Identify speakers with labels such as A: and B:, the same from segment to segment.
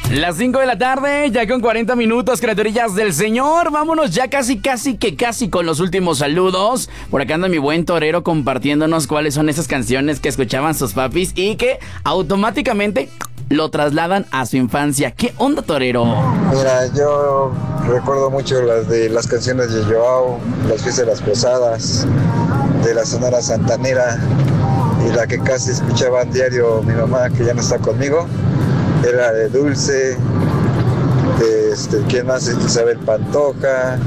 A: Las 5 de la tarde, ya con 40 minutos, criaturillas del Señor. Vámonos ya casi con los últimos saludos. Por acá anda mi buen torero compartiéndonos cuáles son esas canciones que escuchaban sus papis y que automáticamente lo trasladan a su infancia. ¿Qué onda, torero?
B: Mira, yo recuerdo mucho las canciones de Joao, las fiestas de las posadas, de la Sonora Santanera, y la que casi escuchaba diario mi mamá, que ya no está conmigo, era de Dulce, ¿quién más? Isabel Pantoja,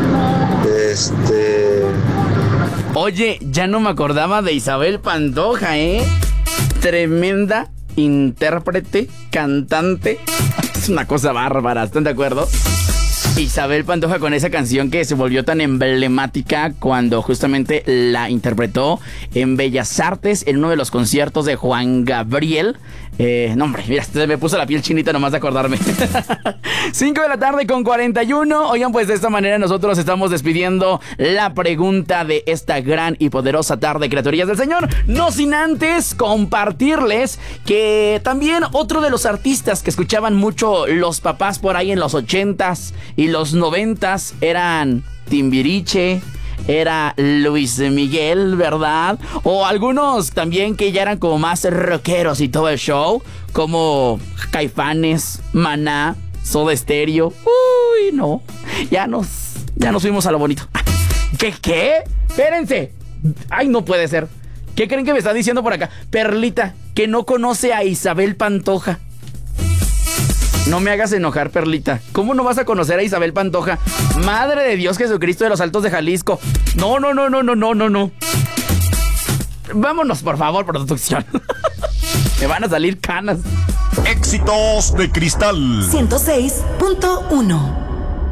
A: Oye, ya no me acordaba de Isabel Pantoja, Tremenda intérprete, cantante. Es una cosa bárbara, ¿están de acuerdo? Isabel Pantoja con esa canción que se volvió tan emblemática cuando justamente la interpretó en Bellas Artes en uno de los conciertos de Juan Gabriel. No, hombre, mira, se me puso la piel chinita nomás de acordarme. 5 de la tarde con 41. Oigan, pues de esta manera nosotros estamos despidiendo la pregunta de esta gran y poderosa tarde, criaturillas del Señor. No sin antes compartirles que también otro de los artistas que escuchaban mucho los papás por ahí en los 80s y los 90s eran Timbiriche, era Luis Miguel, ¿verdad? O algunos también que ya eran como más rockeros y todo el show, como Caifanes, Maná, Soda Stereo. Uy, no, ya nos fuimos a lo bonito. ¿Qué? Espérense. Ay, no puede ser. ¿Qué creen que me está diciendo por acá? Perlita, que no conoce a Isabel Pantoja. No me hagas enojar, Perlita. ¿Cómo no vas a conocer a Isabel Pantoja? Madre de Dios Jesucristo de los Altos de Jalisco. No. Vámonos, por favor, producción. Me van a salir canas.
C: Éxitos de Cristal
D: 106.1.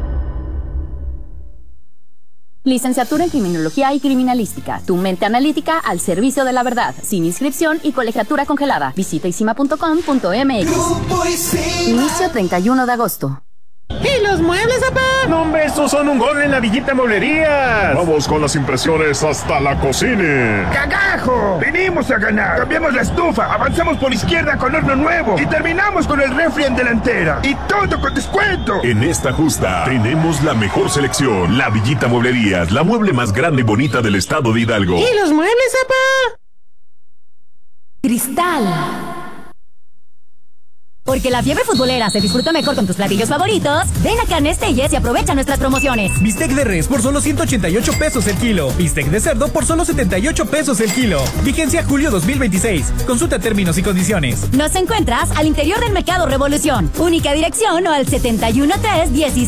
D: Licenciatura en Criminología y Criminalística. Tu mente analítica al servicio de la verdad. Sin inscripción y colegiatura congelada. Visita isima.com.mx. Inicio 31 de agosto.
E: ¿Y los muebles, papá?
F: No, hombre, estos son un gol en la Villita Mueblerías.
C: Vamos con las impresiones hasta la cocina.
E: ¡Cagajo! Venimos a ganar. Cambiamos la estufa, avanzamos por izquierda con horno nuevo y terminamos con el refri en delantera. Y todo con descuento.
C: En esta justa tenemos la mejor selección. La Villita Mueblerías, la mueble más grande y bonita del estado de Hidalgo.
E: ¿Y los muebles, papá?
D: Cristal. Porque la fiebre futbolera se disfruta mejor con tus platillos favoritos, ven a Carnes Telles y aprovecha nuestras promociones.
G: Bistec de res por solo 188 pesos el kilo. Bistec de cerdo por solo 78 pesos el kilo. Vigencia julio 2026. Consulta términos y condiciones.
D: Nos encuentras al interior del Mercado Revolución. Única dirección o al 713-16.